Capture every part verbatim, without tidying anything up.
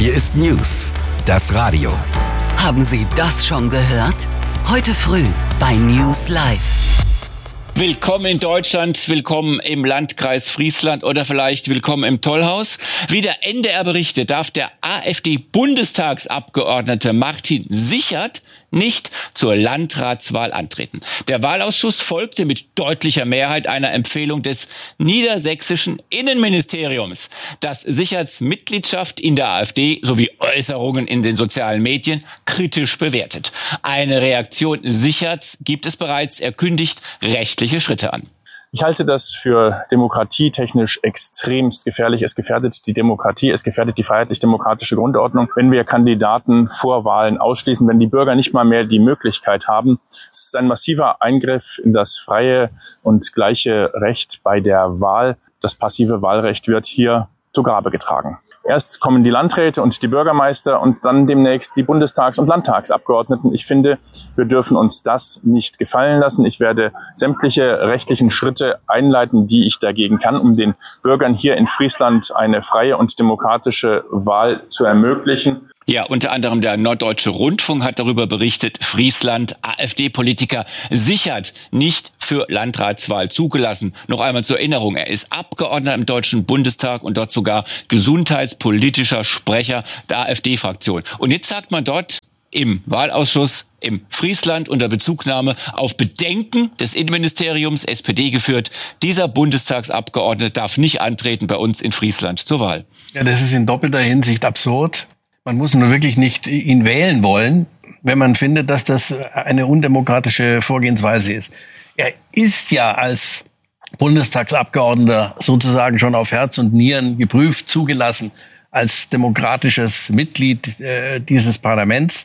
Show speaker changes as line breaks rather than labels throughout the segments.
Hier ist News, das Radio.
Haben Sie das schon gehört? Heute früh bei News Live.
Willkommen in Deutschland, willkommen im Landkreis Friesland oder vielleicht willkommen im Tollhaus. Wie der N D R berichtet, darf der AfD-Bundestagsabgeordnete Martin Sichert nicht zur Landratswahl antreten. Der Wahlausschuss folgte mit deutlicher Mehrheit einer Empfehlung des niedersächsischen Innenministeriums, das Sicherts Mitgliedschaft in der AfD sowie Äußerungen in den sozialen Medien kritisch bewertet. Eine Reaktion Sicherts gibt es bereits, er kündigt rechtliche Schritte an.
Ich halte das für demokratietechnisch extremst gefährlich. Es gefährdet die Demokratie, es gefährdet die freiheitlich-demokratische Grundordnung, wenn wir Kandidaten vor Wahlen ausschließen, wenn die Bürger nicht mal mehr die Möglichkeit haben. Es ist ein massiver Eingriff in das freie und gleiche Recht bei der Wahl. Das passive Wahlrecht wird hier zu Grabe getragen. Erst kommen die Landräte und die Bürgermeister und dann demnächst die Bundestags- und Landtagsabgeordneten. Ich finde, wir dürfen uns das nicht gefallen lassen. Ich werde sämtliche rechtlichen Schritte einleiten, die ich dagegen kann, um den Bürgern hier in Friesland eine freie und demokratische Wahl zu ermöglichen.
Ja, unter anderem der Norddeutsche Rundfunk hat darüber berichtet, Friesland, AfD-Politiker Sichert nicht für Landratswahl zugelassen. Noch einmal zur Erinnerung, er ist Abgeordneter im Deutschen Bundestag und dort sogar gesundheitspolitischer Sprecher der AfD-Fraktion. Und jetzt sagt man dort im Wahlausschuss im Friesland unter Bezugnahme auf Bedenken des Innenministeriums, S P D geführt, dieser Bundestagsabgeordnete darf nicht antreten bei uns in Friesland zur Wahl.
Ja, das ist in doppelter Hinsicht absurd. Man muss nur wirklich nicht ihn wählen wollen, wenn man findet, dass das eine undemokratische Vorgehensweise ist. Er ist ja als Bundestagsabgeordneter sozusagen schon auf Herz und Nieren geprüft, zugelassen als demokratisches Mitglied äh, dieses Parlaments.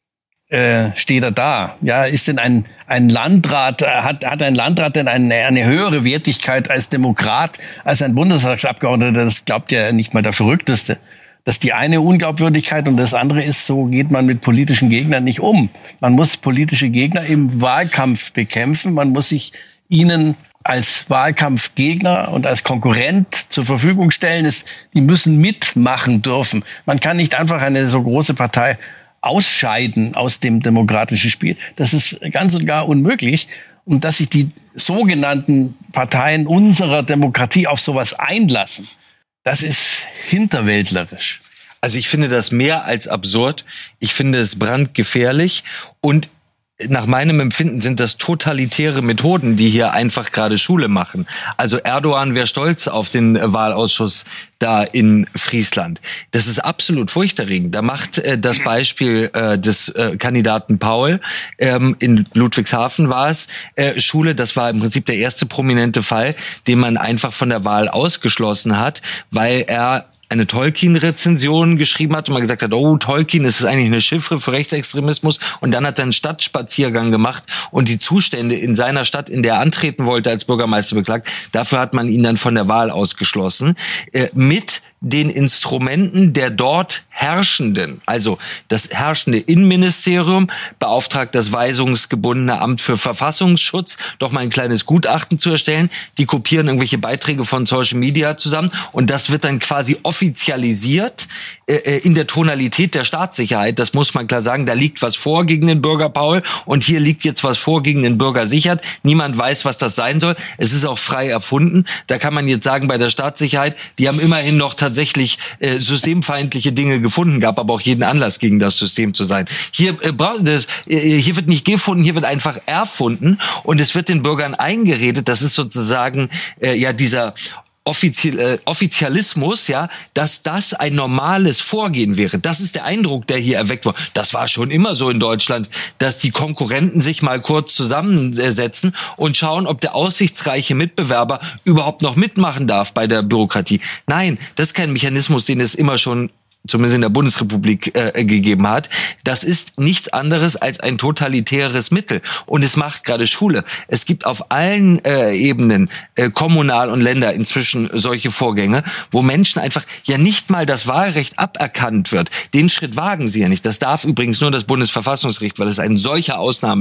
Äh, steht er da? Ja, ist denn ein ein Landrat hat hat ein Landrat denn eine eine höhere Wertigkeit als Demokrat als ein Bundestagsabgeordneter? Das glaubt ja nicht mal der Verrückteste. Das ist die eine Unglaubwürdigkeit und das andere ist, so geht man mit politischen Gegnern nicht um. Man muss politische Gegner im Wahlkampf bekämpfen. Man muss sich ihnen als Wahlkampfgegner und als Konkurrent zur Verfügung stellen. Es, die müssen mitmachen dürfen. Man kann nicht einfach eine so große Partei ausscheiden aus dem demokratischen Spiel. Das ist ganz und gar unmöglich. Und dass sich die sogenannten Parteien unserer Demokratie auf sowas einlassen, das ist hinterwäldlerisch.
Also ich finde das mehr als absurd. Ich finde es brandgefährlich und nach meinem Empfinden sind das totalitäre Methoden, die hier einfach gerade Schule machen. Also Erdogan wäre stolz auf den Wahlausschuss da in Friesland. Das ist absolut furchterregend. Da macht äh, das Beispiel äh, des äh, Kandidaten Paul, ähm, in Ludwigshafen war es, äh, Schule. Das war im Prinzip der erste prominente Fall, den man einfach von der Wahl ausgeschlossen hat, weil er eine Tolkien-Rezension geschrieben hat und man gesagt hat, oh, Tolkien, das ist eigentlich eine Chiffre für Rechtsextremismus. Und dann hat er einen Stadtspaziergang gemacht und die Zustände in seiner Stadt, in der er antreten wollte, als Bürgermeister beklagt. Dafür hat man ihn dann von der Wahl ausgeschlossen. Äh, mit den Instrumenten der dort Herrschenden, also das herrschende Innenministerium beauftragt das weisungsgebundene Amt für Verfassungsschutz, doch mal ein kleines Gutachten zu erstellen. Die kopieren irgendwelche Beiträge von Social Media zusammen und das wird dann quasi offizialisiert äh, in der Tonalität der Staatssicherheit. Das muss man klar sagen, da liegt was vor gegen den Bürger Paul und hier liegt jetzt was vor gegen den Bürger Sichert. Niemand weiß, was das sein soll. Es ist auch frei erfunden. Da kann man jetzt sagen, bei der Staatssicherheit, die haben immerhin noch tatsächlich äh, systemfeindliche Dinge gefunden, gab aber auch jeden Anlass, gegen das System zu sein. Hier, äh, das, äh, hier wird nicht gefunden, hier wird einfach erfunden und es wird den Bürgern eingeredet, das ist sozusagen äh, ja dieser Offizial, äh, Offizialismus, ja, dass das ein normales Vorgehen wäre. Das ist der Eindruck, der hier erweckt wurde. Das war schon immer so in Deutschland, dass die Konkurrenten sich mal kurz zusammensetzen und schauen, ob der aussichtsreiche Mitbewerber überhaupt noch mitmachen darf bei der Bürokratie. Nein, das ist kein Mechanismus, den es immer schon zumindest in der Bundesrepublik äh, gegeben hat. Das ist nichts anderes als ein totalitäres Mittel. Und es macht gerade Schule. Es gibt auf allen äh, Ebenen, äh, kommunal und Länder, inzwischen solche Vorgänge, wo Menschen einfach ja nicht mal das Wahlrecht aberkannt wird. Den Schritt wagen sie ja nicht. Das darf übrigens nur das Bundesverfassungsgericht, weil es ein solcher Ausnahme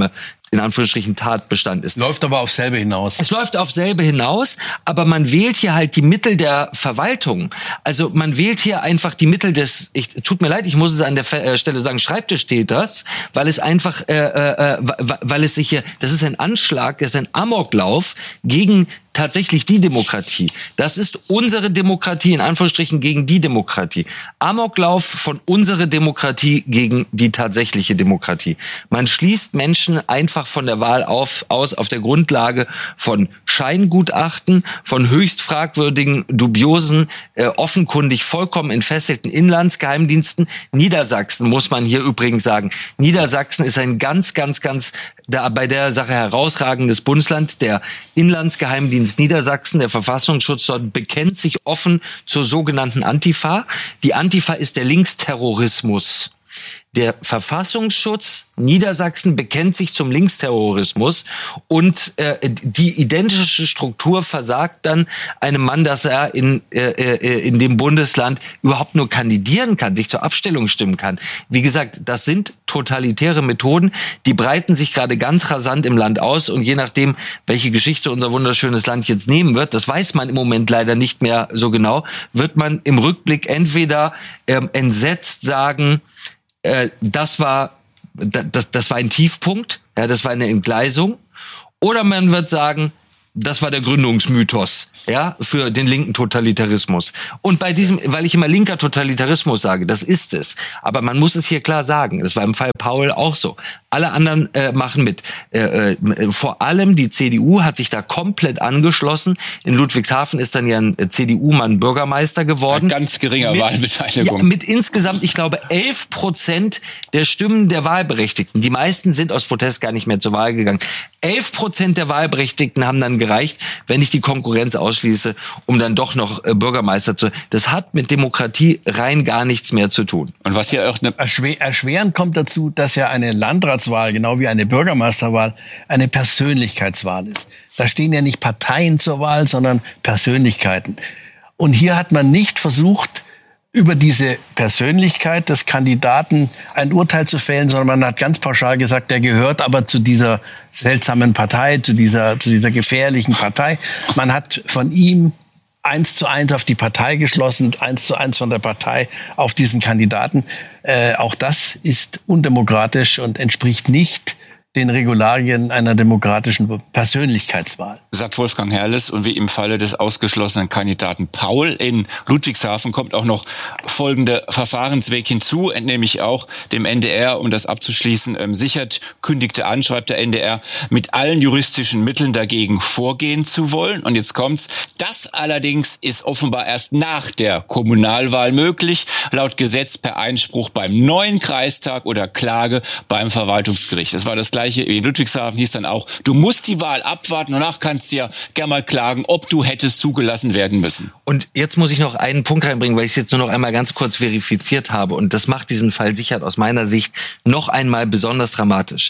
in Anführungsstrichen Tatbestand ist.
Läuft aber auf selbe hinaus.
Es läuft auf selbe hinaus, aber man wählt hier halt die Mittel der Verwaltung. Also man wählt hier einfach die Mittel des, ich, tut mir leid, ich muss es an der Stelle sagen, Schreibtischtäters, weil es einfach, äh, äh, weil es sich hier, das ist ein Anschlag, das ist ein Amoklauf gegen tatsächlich die Demokratie. Das ist unsere Demokratie, in Anführungsstrichen gegen die Demokratie. Amoklauf von unserer Demokratie gegen die tatsächliche Demokratie. Man schließt Menschen einfach von der Wahl auf, aus auf der Grundlage von Scheingutachten, von höchst fragwürdigen, dubiosen, äh, offenkundig vollkommen entfesselten Inlandsgeheimdiensten. Niedersachsen, muss man hier übrigens sagen. Niedersachsen ist ein ganz, ganz, ganz da bei der Sache herausragendes Bundesland. Der Inlandsgeheimdienst Niedersachsen, der Verfassungsschutz dort, bekennt sich offen zur sogenannten Antifa. Die Antifa ist der Linksterrorismus. Der Verfassungsschutz Niedersachsen bekennt sich zum Linksterrorismus und äh, die identische Struktur versagt dann einem Mann, dass er in äh, in dem Bundesland überhaupt nur kandidieren kann, sich zur Abstimmung stimmen kann. Wie gesagt, das sind totalitäre Methoden, die breiten sich gerade ganz rasant im Land aus und je nachdem, welche Geschichte unser wunderschönes Land jetzt nehmen wird, das weiß man im Moment leider nicht mehr so genau, wird man im Rückblick entweder ähm, entsetzt sagen, äh, das war das, das war ein Tiefpunkt, ja, das war eine Entgleisung, oder man wird sagen, das war der Gründungsmythos, ja, für den linken Totalitarismus. Und bei diesem, weil ich immer linker Totalitarismus sage, das ist es. Aber man muss es hier klar sagen. Das war im Fall Paul auch so. Alle anderen äh, machen mit. Äh, äh, vor allem die C D U hat sich da komplett angeschlossen. In Ludwigshafen ist dann ja ein C D U-Mann Bürgermeister geworden.
Ein ganz geringer
mit,
Wahlbeteiligung.
Ja, mit insgesamt, ich glaube, elf Prozent der Stimmen der Wahlberechtigten. Die meisten sind aus Protest gar nicht mehr zur Wahl gegangen. Elf Prozent der Wahlberechtigten haben dann gereicht, wenn ich die Konkurrenz ausschließe, um dann doch noch äh, Bürgermeister zu. Das hat mit Demokratie rein gar nichts mehr zu tun.
Und was hier auch eine
Erschwer, erschwerend kommt dazu, dass ja eine Landratswahl, genau wie eine Bürgermeisterwahl, eine Persönlichkeitswahl ist. Da stehen ja nicht Parteien zur Wahl, sondern Persönlichkeiten. Und hier hat man nicht versucht, über diese Persönlichkeit des Kandidaten ein Urteil zu fällen, sondern man hat ganz pauschal gesagt, der gehört aber zu dieser seltsamen Partei, zu dieser, zu dieser gefährlichen Partei. Man hat von ihm eins zu eins auf die Partei geschlossen, eins zu eins von der Partei auf diesen Kandidaten. Äh, auch das ist undemokratisch und entspricht nicht den Regularien einer demokratischen Persönlichkeitswahl.
Sagt Wolfgang Herrles, und wie im Falle des ausgeschlossenen Kandidaten Paul in Ludwigshafen kommt auch noch folgende Verfahrensweg hinzu, nämlich auch dem N D R, um das abzuschließen, ähm, sichert, kündigte an, schreibt der N D R, mit allen juristischen Mitteln dagegen vorgehen zu wollen. Und jetzt kommt's. Das allerdings ist offenbar erst nach der Kommunalwahl möglich, laut Gesetz per Einspruch beim neuen Kreistag oder Klage beim Verwaltungsgericht. Das war das gleiche in Ludwigshafen, hieß dann auch, du musst die Wahl abwarten, danach kannst du ja gerne mal klagen, ob du hättest zugelassen werden müssen.
Und jetzt muss ich noch einen Punkt reinbringen, weil ich es jetzt nur noch einmal ganz kurz verifiziert habe. Und das macht diesen Fall sicher aus meiner Sicht noch einmal besonders dramatisch.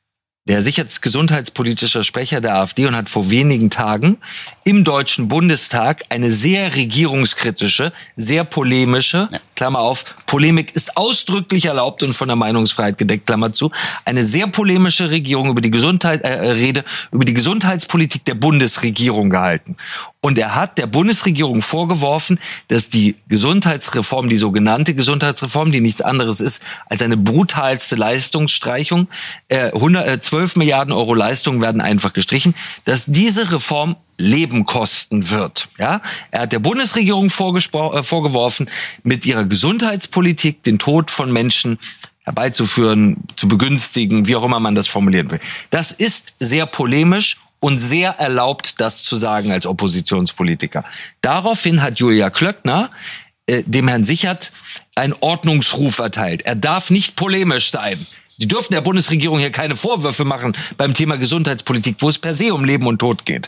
Der sicherheitsgesundheitspolitische Sprecher der AfD und hat vor wenigen Tagen im Deutschen Bundestag eine sehr regierungskritische, sehr polemische, ja. Klammer auf, Polemik ist ausdrücklich erlaubt und von der Meinungsfreiheit gedeckt, Klammer zu, eine sehr polemische Regierung über die Gesundheit, äh, Rede über die Gesundheitspolitik der Bundesregierung gehalten. Und er hat der Bundesregierung vorgeworfen, dass die Gesundheitsreform, die sogenannte Gesundheitsreform, die nichts anderes ist als eine brutalste Leistungsstreichung, äh, zwölf Milliarden Euro Leistungen werden einfach gestrichen, dass diese Reform Leben kosten wird. Ja, er hat der Bundesregierung äh, vorgeworfen, mit ihrer Gesundheitspolitik den Tod von Menschen herbeizuführen, zu begünstigen, wie auch immer man das formulieren will. Das ist sehr polemisch und sehr erlaubt, das zu sagen als Oppositionspolitiker. Daraufhin hat Julia Klöckner äh, dem Herrn Sichert einen Ordnungsruf erteilt. Er darf nicht polemisch sein. Sie dürfen der Bundesregierung hier keine Vorwürfe machen beim Thema Gesundheitspolitik, wo es per se um Leben und Tod geht.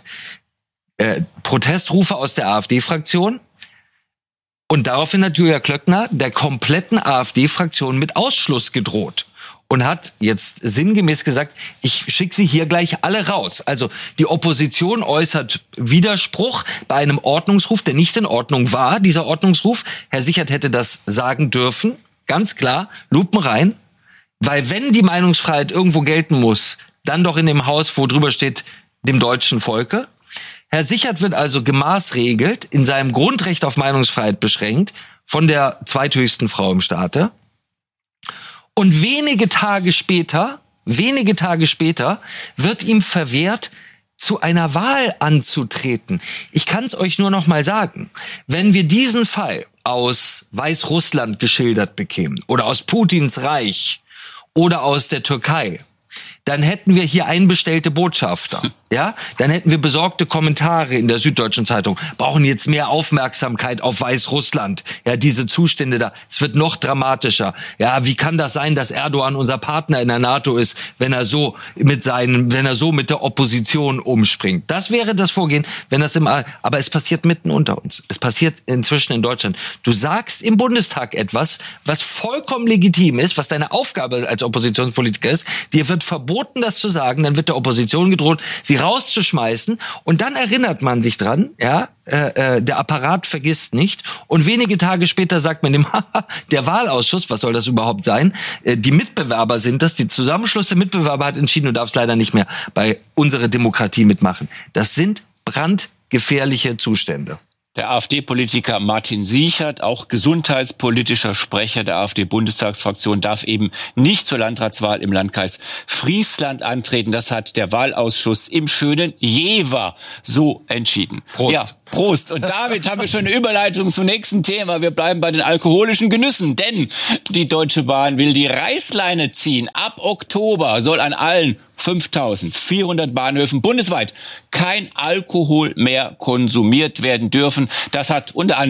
Äh, Protestrufe aus der AfD-Fraktion. Und daraufhin hat Julia Klöckner der kompletten AfD-Fraktion mit Ausschluss gedroht. Und hat jetzt sinngemäß gesagt, ich schicke sie hier gleich alle raus. Also die Opposition äußert Widerspruch bei einem Ordnungsruf, der nicht in Ordnung war, dieser Ordnungsruf. Herr Sichert hätte das sagen dürfen, ganz klar, Lupen rein. Weil wenn die Meinungsfreiheit irgendwo gelten muss, dann doch in dem Haus, wo drüber steht, dem deutschen Volke. Herr Sichert wird also gemaßregelt, in seinem Grundrecht auf Meinungsfreiheit beschränkt, von der zweithöchsten Frau im Staate. Und wenige Tage später, wenige Tage später wird ihm verwehrt, zu einer Wahl anzutreten. Ich kann es euch nur noch mal sagen. Wenn wir diesen Fall aus Weißrussland geschildert bekämen oder aus Putins Reich oder aus der Türkei, dann hätten wir hier einbestellte Botschafter. Ja, dann hätten wir besorgte Kommentare in der Süddeutschen Zeitung. Brauchen jetzt mehr Aufmerksamkeit auf Weißrussland. Ja, diese Zustände da. Es wird noch dramatischer. Ja, wie kann das sein, dass Erdogan unser Partner in der NATO ist, wenn er so mit seinen, wenn er so mit der Opposition umspringt? Das wäre das Vorgehen, wenn das im, aber es passiert mitten unter uns. Es passiert inzwischen in Deutschland. Du sagst im Bundestag etwas, was vollkommen legitim ist, was deine Aufgabe als Oppositionspolitiker ist. Dir wird verboten, das zu sagen. Dann wird der Opposition gedroht, sie rauszuschmeißen, und dann erinnert man sich dran, ja, äh, äh, der Apparat vergisst nicht, und wenige Tage später sagt man dem, haha, der Wahlausschuss, was soll das überhaupt sein? Äh, die Mitbewerber sind das, die Zusammenschluss der Mitbewerber hat entschieden, du darfst leider nicht mehr bei unserer Demokratie mitmachen. Das sind brandgefährliche Zustände.
Der AfD-Politiker Martin Sichert, auch gesundheitspolitischer Sprecher der AfD-Bundestagsfraktion, darf eben nicht zur Landratswahl im Landkreis Friesland antreten. Das hat der Wahlausschuss im schönen Jever so entschieden.
Prost.
Ja, Prost. Und damit haben wir schon eine Überleitung zum nächsten Thema. Wir bleiben bei den alkoholischen Genüssen, denn die Deutsche Bahn will die Reißleine ziehen. Ab Oktober soll an allen fünftausendvierhundert Bahnhöfen bundesweit kein Alkohol mehr konsumiert werden dürfen. Das hat unter anderem